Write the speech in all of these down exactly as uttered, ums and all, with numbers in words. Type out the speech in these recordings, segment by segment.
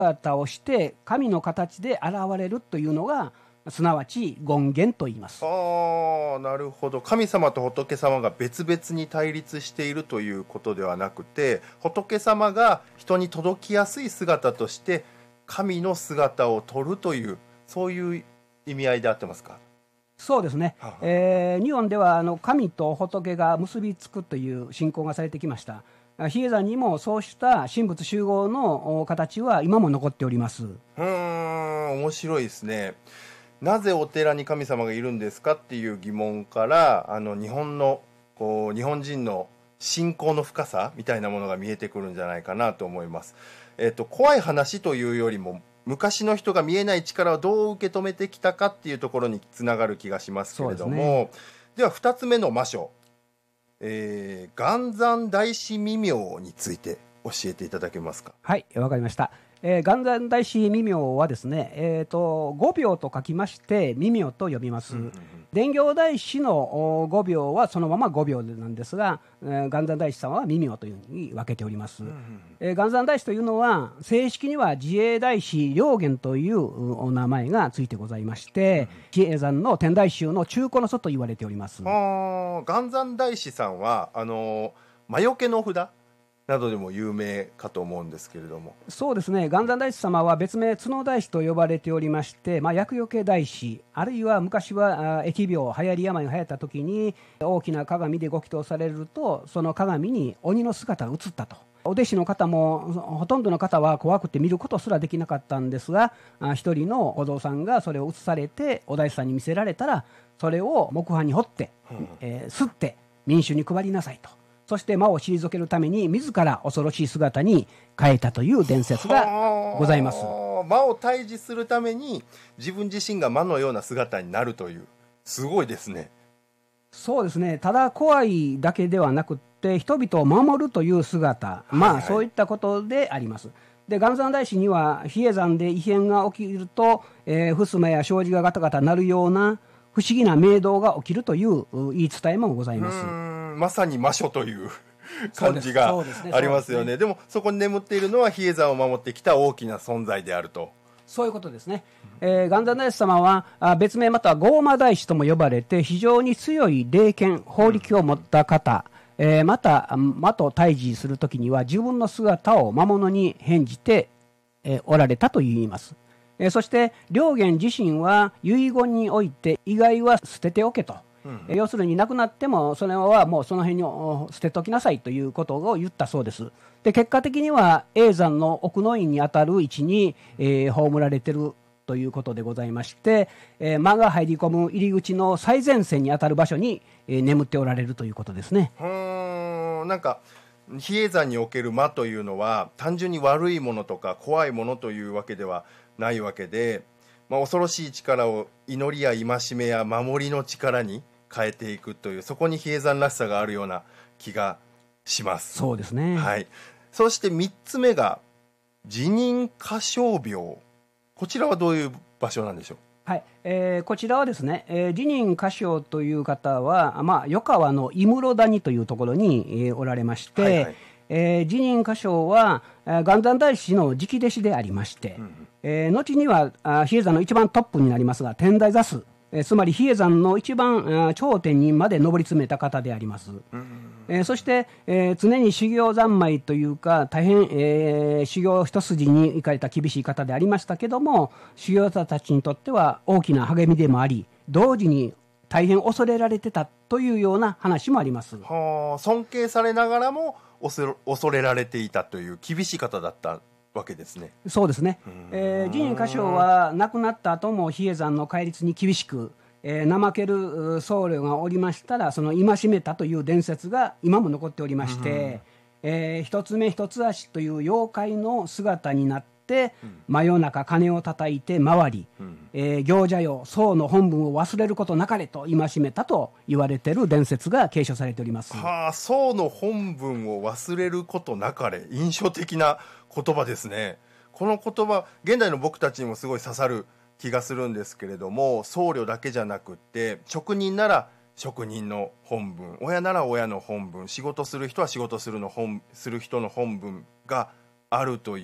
姿をして神の形で現れるというのがすなわち権現と言います。 ああ、なるほど。神様と仏様が別々に対立しているということではなくて、仏様が人に届きやすい姿として神の姿を取るという、そういう意味合いであってますか？ そうですね、えー、日本ではあの神と仏が結びつくという信仰がされてきました。比叡山にもそうした神仏集合の形は今も残っております。 うーん、面白いですね。なぜお寺に神様がいるんですかっていう疑問から、あの日本のこう日本人の信仰の深さみたいなものが見えてくるんじゃないかなと思います。えっと、怖い話というよりも、昔の人が見えない力をどう受け止めてきたかっていうところにつながる気がしますけれども、 で,、ね、ではふたつめの魔書、えー、元山大師未明について教えていただけますか？ はい、わかりました。えー、元山大師未明はですね、えーと、ごびょうと書きまして未明と呼びます。うんうんうん、伝行大師のごびょうはそのままごびょうなんですが、えー、元山大師さんは未明というふうに分けております。うんうんうん、えー、元山大師というのは正式には自営大師良源というお名前がついてございまして、比叡山の天台宗の中古の祖と言われております。 あ、元山大師さんはあの魔除けの札などでも有名かと思うんですけれども。 そうですね、元山大師様は別名角大師と呼ばれておりまして、まあ、厄除け大師、あるいは昔は疫病、流行り病が流行った時に大きな鏡でご祈祷されると、その鏡に鬼の姿が映ったと。お弟子の方もほとんどの方は怖くて見ることすらできなかったんですが、一人のお坊さんがそれを映されてお大師さんに見せられたら、それを木版に彫って、うんえー、刷って民衆に配りなさいと。そして魔を退けるために自ら恐ろしい姿に変えたという伝説がございます。 魔を退治するために自分自身が魔のような姿になるという、すごいですね。 そうですね、ただ怖いだけではなくって人々を守るという姿、はいはい、まあそういったことであります。で、元山大師には比叡山で異変が起きると、えー、襖や障子がガタガタ鳴るような不思議な冥動が起きるという言い伝えもございます。 うーん、まさに魔書という感じがありますよね。でもそこに眠っているのは比叡山を守ってきた大きな存在であると。 そういうことですね。えー、元山大師様はあ別名または合魔大師とも呼ばれて、非常に強い霊剣法力を持った方、うんえー、また魔と対峙するときには自分の姿を魔物に変じて、えー、おられたといいます。えー、そして良源自身は遺言において意外は捨てておけと、うんえー、要するに亡くなってもそれはもうその辺に捨てときなさいということを言ったそうです。で、結果的には叡山の奥の院にあたる位置に、えー、葬られているということでございまして、えー、魔が入り込む入り口の最前線にあたる場所に、えー、眠っておられるということですね。 うーん、なんか比叡山における魔というのは単純に悪いものとか怖いものというわけではないわけで、まあ、恐ろしい力を祈りや戒めや守りの力に変えていくという、そこに比叡山らしさがあるような気がします。 そうですね、 はい、そしてみっつめが辞任歌唱廟、こちらはどういう場所なんでしょう？ はいえー、こちらはですね、えー、辞任歌唱という方は、まあ、余川の井室谷というところに、えー、おられまして、はいはいえー、辞任歌唱は元山大師の直弟子でありまして、うんえー、後にはあ比叡山の一番トップになりますが天台座主、えー、つまり比叡山の一番頂点にまで上り詰めた方であります。うんえー、そして、えー、常に修行三昧というか大変、えー、修行一筋に行かれた厳しい方でありましたけども、修行者たちにとっては大きな励みでもあり、同時に大変恐れられてたというような話もあります。 はあ、尊敬されながらも恐れられていたという厳しい方だったわけですね。 そうですね。えー、辞任歌唱は亡くなった後も比叡山の戒律に厳しく、えー、怠ける僧侶がおりましたらその戒めたという伝説が今も残っておりまして、えー、一つ目一つ足という妖怪の姿になって真夜中鐘を叩いて回り、えー、行者よ僧の本分を忘れることなかれと戒めたと言われている伝説が継承されております。 はあ、僧の本分を忘れることなかれ、印象的な言葉ですね。この言葉現代の僕たちにもすごい刺さる気がするんですけれども、僧侶だけじゃなくって職人なら職人の本分、親なら親の本分、仕事する人は仕事するの本する人の本分があるという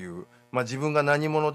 まあ、自分が何者